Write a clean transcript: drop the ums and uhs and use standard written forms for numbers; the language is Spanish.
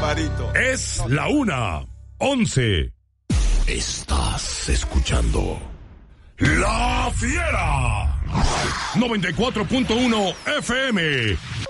Barbarito. Es la 1:11. Estás escuchando La Fiera 94.1 FM